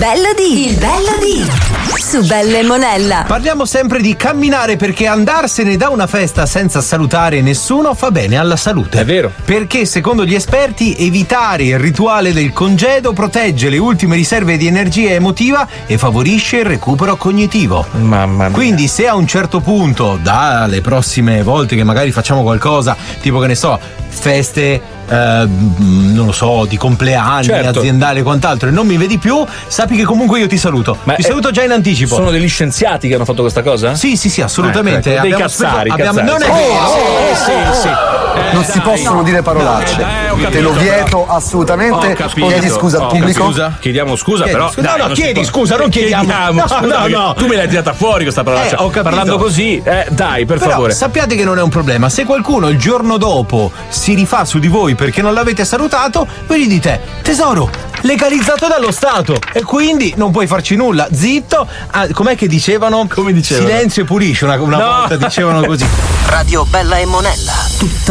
Il bello di su Bella e Monella. Parliamo sempre di camminare, perché andarsene da una festa senza salutare nessuno fa bene alla salute. È vero. Perché secondo gli esperti evitare il rituale del congedo protegge le ultime riserve di energia emotiva e favorisce il recupero cognitivo. Mamma mia. Quindi se a un certo punto, dalle prossime volte che magari facciamo qualcosa, tipo che ne so, feste non lo so, di compleanni, certo, aziendali e quant'altro, e non mi vedi più, sappi che comunque io ti saluto. Ma ti saluto già in anticipo. Sono degli scienziati che hanno fatto questa cosa? Sì, assolutamente. Dei cazzari. Non è vero. Sì. Non si possono dire parolacce. Te lo vieto assolutamente. Chiedi scusa al pubblico. Scusa? Chiediamo scusa, però. Chiedi scusa, non chiediamo. No. Tu me l'hai tirata fuori questa parolaccia. Ho capito. Parlando così, dai, per Però favore. sappiate che non è un problema. Se qualcuno il giorno dopo si rifà su di voi perché non l'avete salutato, voi gli dite: tesoro, legalizzato dallo Stato, e quindi non puoi farci nulla. Zitto. Com'è che dicevano? Come dicevano? Silenzio e pulisci. Una volta dicevano così. Radio Bella e Monella. Tutta